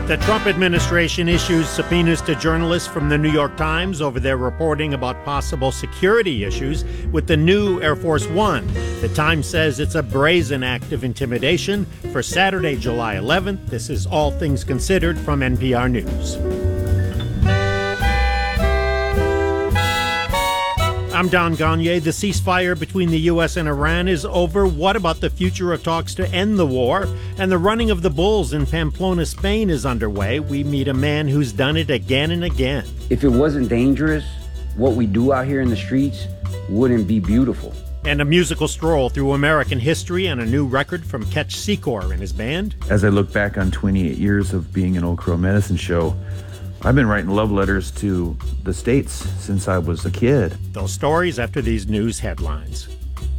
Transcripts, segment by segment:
The Trump administration issues subpoenas to journalists from the New York Times over their reporting about possible security issues with the new Air Force One. The Times says it's a brazen act of intimidation. For Saturday, July 11th, this is All Things Considered from NPR News. I'm Don Gagné. The ceasefire between the U.S. and Iran is over. What about the future of talks to end the war? And the running of the bulls in Pamplona, Spain is underway. We meet a man who's done it again and again. If it wasn't dangerous, what we do out here in the streets wouldn't be beautiful. And a musical stroll through American history and a new record from Ketch Secor and his band. As I look back on 28 years of being an Old Crow Medicine Show, I've been writing love letters to the States since I was a kid. Those stories after these news headlines.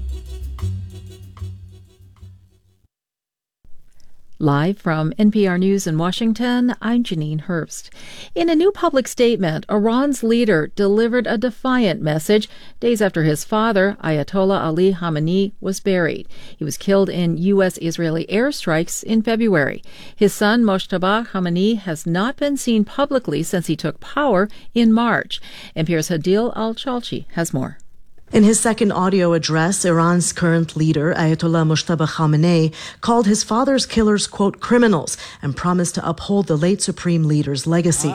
Live from NPR News in Washington, I'm Janine Herbst. In a new public statement, Iran's leader delivered a defiant message days after his father, Ayatollah Ali Khamenei, was buried. He was killed in U.S.-Israeli airstrikes in February. His son, Mojtaba Khamenei, has not been seen publicly since he took power in March. NPR's Hadil Al-Shalchi has more. In his second audio address, Iran's current leader, Ayatollah Mojtaba Khamenei, called his father's killers, quote, criminals, and promised to uphold the late supreme leader's legacy.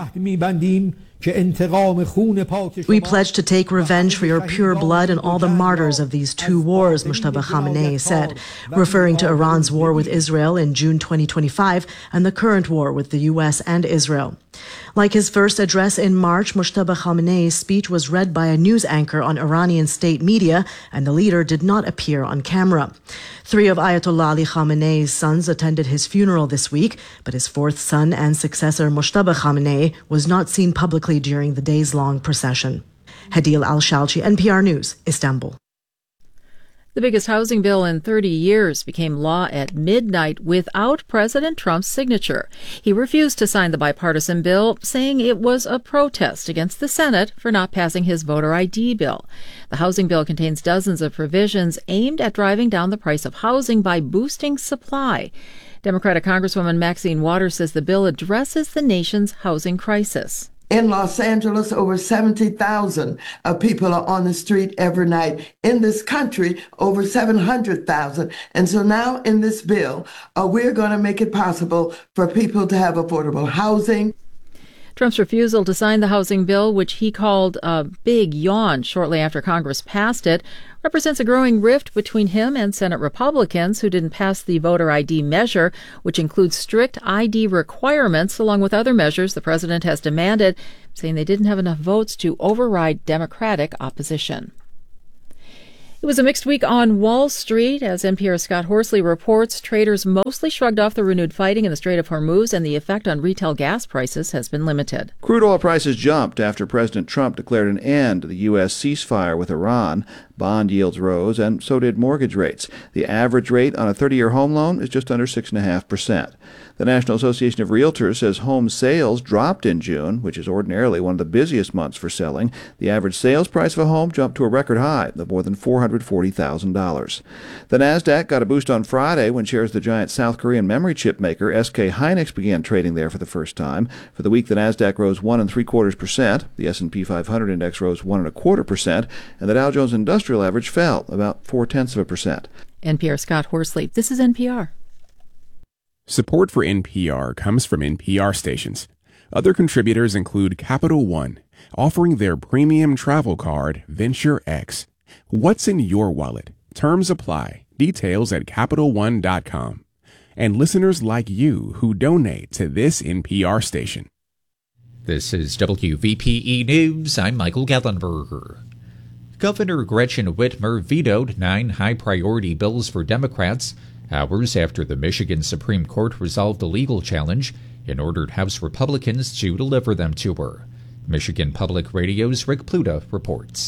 We pledge to take revenge for your pure blood and all the martyrs of these two wars, Mojtaba Khamenei said, referring to Iran's war with Israel in June 2025 and the current war with the U.S. and Israel. Like his first address in March, Mojtaba Khamenei's speech was read by a news anchor on Iranian state media, and the leader did not appear on camera. 3 of Ayatollah Ali Khamenei's sons attended his funeral this week, but his fourth son and successor, Mojtaba Khamenei, was not seen publicly during the days-long procession. Hadil Al-Shalchi, NPR News, Istanbul. The biggest housing bill in 30 years became law at midnight without President Trump's signature. He refused to sign the bipartisan bill, saying it was a protest against the Senate for not passing his voter ID bill. The housing bill contains dozens of provisions aimed at driving down the price of housing by boosting supply. Democratic Congresswoman Maxine Waters says the bill addresses the nation's housing crisis. In Los Angeles, over 70,000 people are on the street every night. In this country, over 700,000. And so now in this bill, we're going to make it possible for people to have affordable housing. Trump's refusal to sign the housing bill, which he called a big yawn shortly after Congress passed it, represents a growing rift between him and Senate Republicans who didn't pass the voter ID measure, which includes strict ID requirements along with other measures the president has demanded, saying they didn't have enough votes to override Democratic opposition. It was a mixed week on Wall Street. As NPR's Scott Horsley reports, traders mostly shrugged off the renewed fighting in the Strait of Hormuz, and the effect on retail gas prices has been limited. Crude oil prices jumped after President Trump declared an end to the U.S. ceasefire with Iran. Bond yields rose, and so did mortgage rates. The average rate on a 30-year home loan is just under 6.5%. The National Association of Realtors says home sales dropped in June, which is ordinarily one of the busiest months for selling. The average sales price of a home jumped to a record high of more than $440,000. The Nasdaq got a boost on Friday when shares of the giant South Korean memory chip maker SK Hynix began trading there for the first time. For the week, the Nasdaq rose 1.75%, the S&P 500 index rose 1.25%, and the Dow Jones Industrial Average fell about 0.4%. NPR Scott Horsley. This is NPR. Support for NPR comes from NPR stations. Other contributors include Capital One, offering their premium travel card, Venture X. What's in your wallet? Terms apply. Details at CapitalOne.com. And listeners like you who donate to this NPR station. This is WVPE News. I'm Michael Gallenberger. Governor Gretchen Whitmer vetoed 9 high-priority bills for Democrats hours after the Michigan Supreme Court resolved a legal challenge and ordered House Republicans to deliver them to her. Michigan Public Radio's Rick Pluta reports.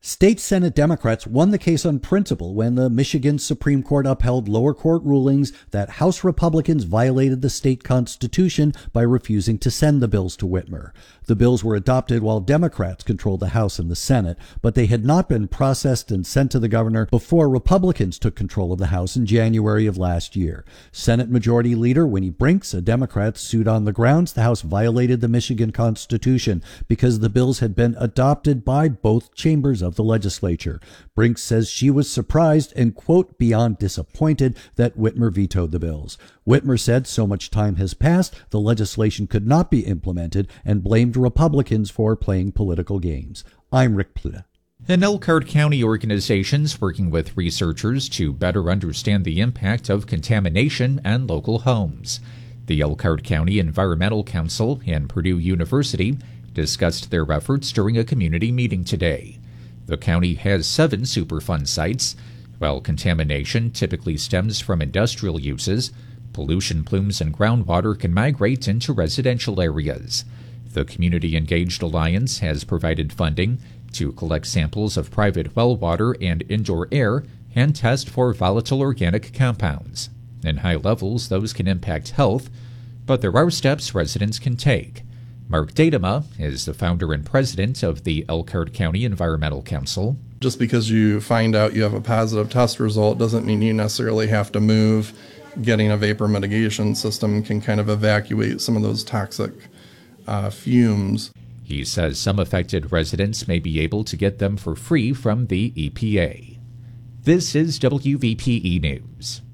State Senate Democrats won the case on principle when the Michigan Supreme Court upheld lower court rulings that House Republicans violated the state constitution by refusing to send the bills to Whitmer. The bills were adopted while Democrats controlled the House and the Senate, but they had not been processed and sent to the governor before Republicans took control of the House in January of last year. Senate Majority Leader Winnie Brinks, a Democrat, sued on the grounds the House violated the Michigan Constitution because the bills had been adopted by both chambers of the legislature. Brinks says she was surprised and, quote, beyond disappointed that Whitmer vetoed the bills. Whitmer said so much time has passed, the legislation could not be implemented, and blamed Republicans for playing political games. I'm Rick Pluta. And Elkhart County organizations working with researchers to better understand the impact of contamination on local homes. The Elkhart County Environmental Council and Purdue University discussed their efforts during a community meeting today. The county has 7 Superfund sites. While contamination typically stems from industrial uses, pollution plumes and groundwater can migrate into residential areas. The Community Engaged Alliance has provided funding to collect samples of private well water and indoor air and test for volatile organic compounds. In high levels, those can impact health, but there are steps residents can take. Mark Datema is the founder and president of the Elkhart County Environmental Council. Just because you find out you have a positive test result doesn't mean you necessarily have to move. Getting a vapor mitigation system can kind of evacuate some of those toxic fumes. He says some affected residents may be able to get them for free from the EPA. This is WVPE News.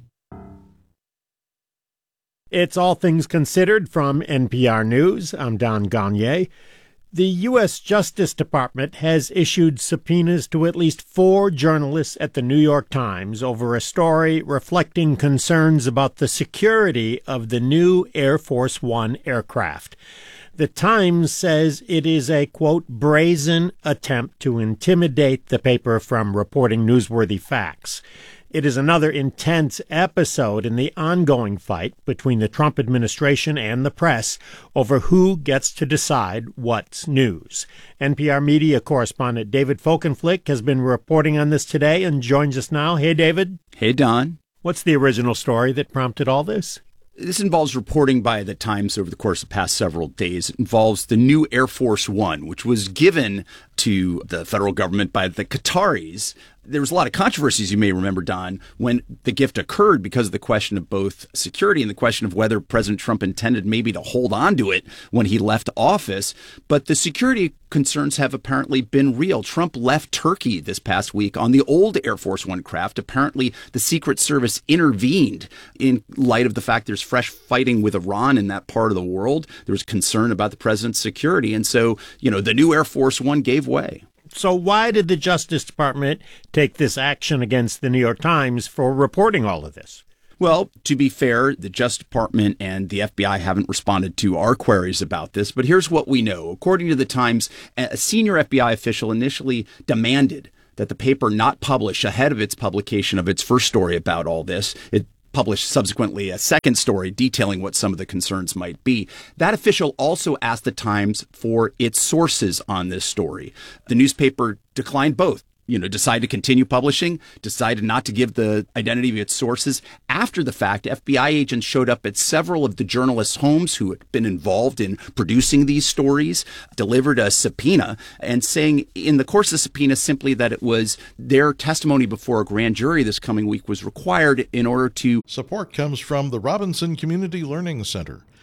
It's All Things Considered from NPR News. I'm Don Gagné. The U.S. Justice Department has issued subpoenas to at least 4 journalists at the New York Times over a story reflecting concerns about the security of the new Air Force One aircraft. The Times says it is a, quote, brazen attempt to intimidate the paper from reporting newsworthy facts. It is another intense episode in the ongoing fight between the Trump administration and the press over who gets to decide what's news. NPR media correspondent David Folkenflik has been reporting on this today and joins us now. Hey, David. Hey, Don. What's the original story that prompted all this? This involves reporting by the Times over the course of the past several days. It involves the new Air Force One, which was given to the federal government by the Qataris. There was a lot of controversies, you may remember, Don, when the gift occurred because of the question of both security and the question of whether President Trump intended maybe to hold on to it when he left office. But the security concerns have apparently been real. Trump left Turkey this past week on the old Air Force One craft. Apparently, the Secret Service intervened in light of the fact there's fresh fighting with Iran in that part of the world. There was concern about the president's security. And so, the new Air Force One gave way. So why did the Justice Department take this action against the New York Times for reporting all of this? Well, to be fair, the Justice Department and the FBI haven't responded to our queries about this, but here's what we know. According to the Times, a senior FBI official initially demanded that the paper not publish ahead of its publication of its first story about all this. It published subsequently a second story detailing what some of the concerns might be. That official also asked the Times for its sources on this story. The newspaper declined both. Decided to continue publishing, decided not to give the identity of its sources. After the fact, FBI agents showed up at several of the journalists' homes who had been involved in producing these stories, delivered a subpoena, and saying in the course of the subpoena simply that it was their testimony before a grand jury this coming week was required in order to... Support comes from the Robinson Community Learning Center,